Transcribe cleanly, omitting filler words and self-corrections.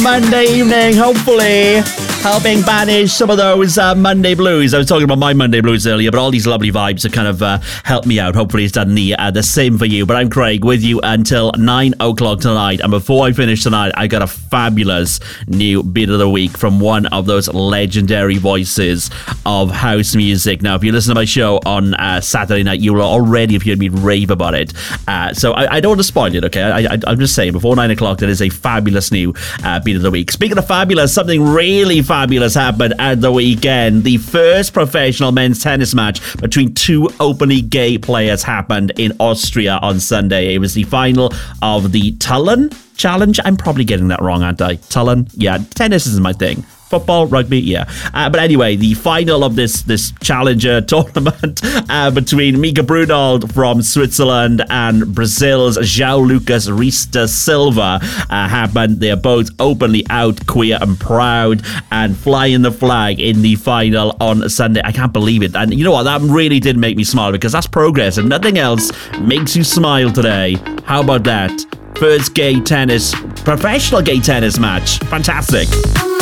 Monday evening, hopefully helping banish some of those Monday blues. I was talking about my Monday blues earlier, but all these lovely vibes have kind of helped me out. Hopefully it's done the same for you. But I'm Craig with you until 9 o'clock tonight. And before I finish tonight, I got a fabulous new beat of the week from one of those legendary voices of house music. Now, if you listen to my show on Saturday night, you will already have heard me rave about it. So I don't want to spoil it, okay? I'm just saying, before 9 o'clock, there is a fabulous new beat of the week. Speaking of fabulous, something really fabulous happened at the weekend. The first professional men's tennis match between two openly gay players happened in Austria on Sunday. It was the final of the Tullen Challenge. I'm probably getting that wrong, aren't I? Tullen? Yeah, tennis isn't my thing. Football, rugby, yeah. But anyway, the final of this challenger tournament between Mika Brunald from Switzerland and Brazil's João Lucas Reis da Silva happened. They are both openly out, queer and proud, and flying the flag in the final on Sunday. I can't believe it. And you know what? That really did make me smile, because that's progress, and nothing else makes you smile today. How about that? First professional gay tennis match. Fantastic.